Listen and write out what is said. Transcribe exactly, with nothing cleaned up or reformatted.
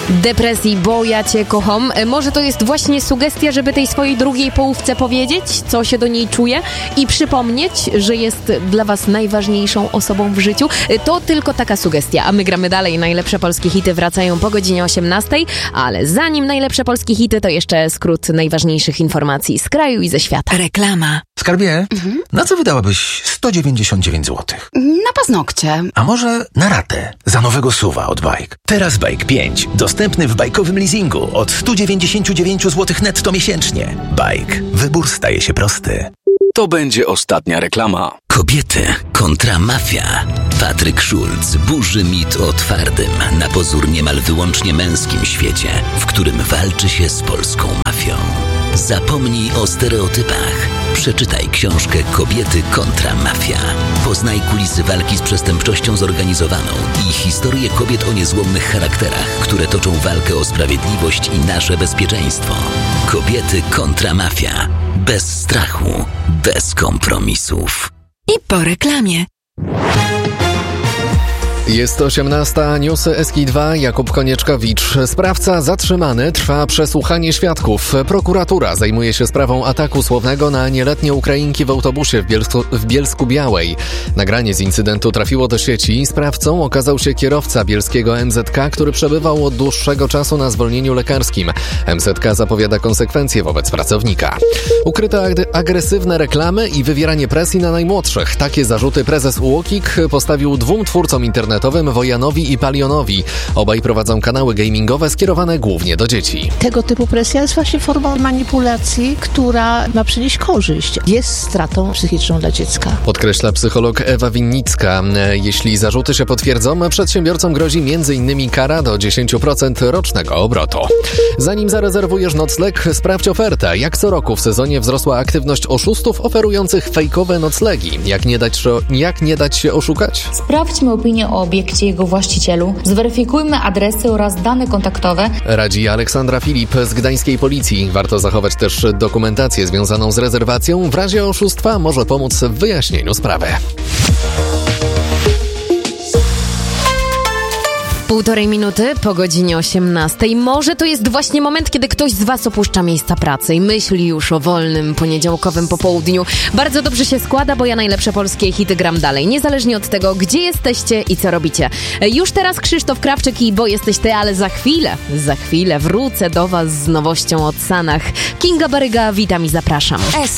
Depresji, bo ja cię kocham. Może to jest właśnie sugestia, żeby tej swojej drugiej połówce powiedzieć, co się do niej czuje i przypomnieć, że jest dla was najważniejszą osobą w życiu. To tylko taka sugestia, a my gramy dalej. Najlepsze polskie hity wracają po godzinie osiemnastej, ale zanim najlepsze polskie hity, to jeszcze skrót najważniejszych informacji z kraju i ze świata. Reklama. Skarbie, mhm. na co wydałabyś sto dziewięćdziesiąt dziewięć złotych? Na paznokcie. A może na ratę za nowego suwa od Bike? Teraz Bike pięć. Dostępny w bajkowym leasingu od sto dziewięćdziesiąt dziewięć złotych netto miesięcznie. Bike. Wybór staje się prosty. To będzie ostatnia reklama. Kobiety kontra mafia. Patryk Schulz burzy mit o twardym, na pozór niemal wyłącznie męskim świecie, w którym walczy się z polską mafią. Zapomnij o stereotypach. Przeczytaj książkę Kobiety kontra mafia. Poznaj kulisy walki z przestępczością zorganizowaną i historię kobiet o niezłomnych charakterach, które toczą walkę o sprawiedliwość i nasze bezpieczeństwo. Kobiety kontra mafia. Bez strachu, bez kompromisów. I po reklamie. Jest osiemnasta, newsy S K dwa, Jakub Konieczkowicz. Sprawca zatrzymany, trwa przesłuchanie świadków. Prokuratura zajmuje się sprawą ataku słownego na nieletnie Ukrainki w autobusie w, Bielsku, w Bielsku Białej. Nagranie z incydentu trafiło do sieci. Sprawcą okazał się kierowca bielskiego M Z K, który przebywał od dłuższego czasu na zwolnieniu lekarskim. M Z K zapowiada konsekwencje wobec pracownika. Ukryte ag- agresywne reklamy i wywieranie presji na najmłodszych. Takie zarzuty prezes U O K I K postawił dwóm twórcom internetowym, Wojanowi i Palionowi. Obaj prowadzą kanały gamingowe skierowane głównie do dzieci. Tego typu presja jest właśnie formą manipulacji, która ma przynieść korzyść. Jest stratą psychiczną dla dziecka. Podkreśla psycholog Ewa Winnicka. Jeśli zarzuty się potwierdzą, przedsiębiorcom grozi między innymi kara do dziesięć procent rocznego obrotu. Zanim zarezerwujesz nocleg, sprawdź ofertę. Jak co roku w sezonie wzrosła aktywność oszustów oferujących fejkowe noclegi. Jak nie dać, jak nie dać się oszukać? Sprawdźmy opinię o obiekcie i jego właścicielu. Zweryfikujmy adresy oraz dane kontaktowe. Radzi Aleksandra Filip z gdańskiej policji. Warto zachować też dokumentację związaną z rezerwacją. W razie oszustwa może pomóc w wyjaśnieniu sprawy. Półtorej minuty po godzinie osiemnastej. Może to jest właśnie moment, kiedy ktoś z was opuszcza miejsca pracy i myśli już o wolnym, poniedziałkowym popołudniu. Bardzo dobrze się składa, bo ja najlepsze polskie hity gram dalej, niezależnie od tego, gdzie jesteście i co robicie. Już teraz Krzysztof Krawczyk i Bo jesteś ty, ale za chwilę, za chwilę wrócę do was z nowością o Sanach. Kinga Baryga, witam i zapraszam.